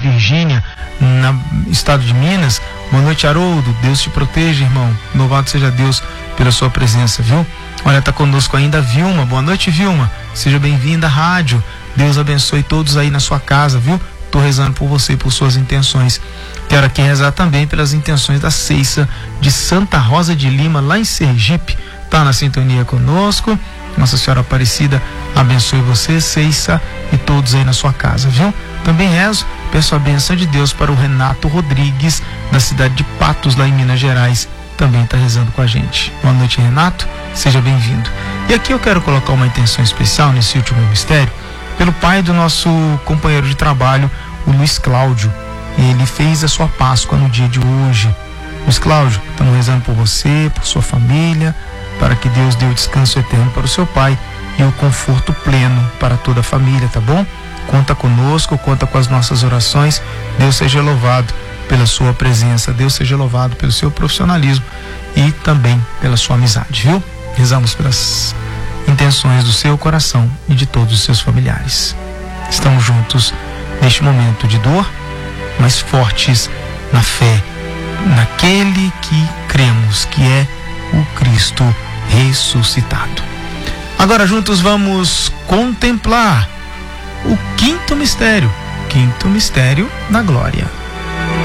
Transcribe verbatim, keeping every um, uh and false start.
Virgínia, no estado de Minas. Boa noite, Haroldo. Deus te proteja, irmão. Louvado seja Deus pela sua presença, viu? Olha, tá conosco ainda a Vilma. Boa noite, Vilma. Seja bem-vinda à rádio. Deus abençoe todos aí na sua casa, viu? Tô rezando por você e por suas intenções. Quero aqui rezar também pelas intenções da Ceissa de Santa Rosa de Lima, lá em Sergipe. Tá na sintonia conosco. Nossa Senhora Aparecida abençoe você, Ceissa, e todos aí na sua casa, viu? Também rezo, peço a bênção de Deus para o Renato Rodrigues, da cidade de Patos, lá em Minas Gerais. Também está rezando com a gente. Boa noite, Renato. Seja bem-vindo. E aqui eu quero colocar uma intenção especial nesse último mistério, pelo pai do nosso companheiro de trabalho, o Luiz Cláudio. Ele fez a sua Páscoa no dia de hoje. Luiz Cláudio, estamos rezando por você, por sua família, para que Deus dê o descanso eterno para o seu pai e o conforto pleno para toda a família, tá bom? Conta conosco, conta com as nossas orações. Deus seja louvado pela sua presença, Deus seja louvado pelo seu profissionalismo e também pela sua amizade, viu? Rezamos pelas intenções do seu coração e de todos os seus familiares. Estamos juntos neste momento de dor, mas fortes na fé, naquele que cremos que é o Cristo ressuscitado. Agora juntos vamos contemplar o quinto mistério, quinto mistério da glória.